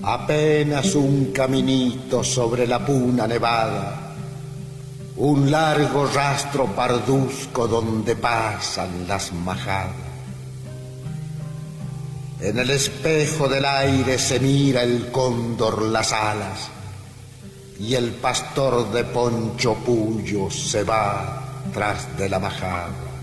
Apenas un caminito sobre la puna nevada, un largo rastro parduzco donde pasan las majadas. En el espejo del aire se mira el cóndor las alas, y el pastor de Poncho Puyo se va tras de la majada.